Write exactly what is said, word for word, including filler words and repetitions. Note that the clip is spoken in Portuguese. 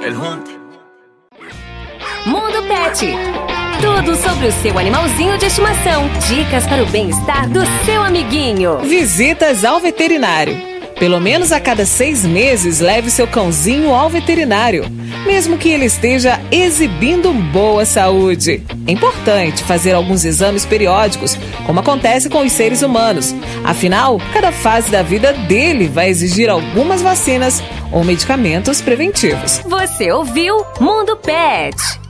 El Junte. Mundo Pet. Tudo sobre o seu animalzinho de estimação. Dicas para o bem-estar do seu amiguinho. Visitas ao veterinário. Pelo menos a cada seis meses, leve seu cãozinho ao veterinário, mesmo que ele esteja exibindo boa saúde. É importante fazer alguns exames periódicos, como acontece com os seres humanos. Afinal, cada fase da vida dele vai exigir algumas vacinas ou medicamentos preventivos. Você ouviu Mundo Pet.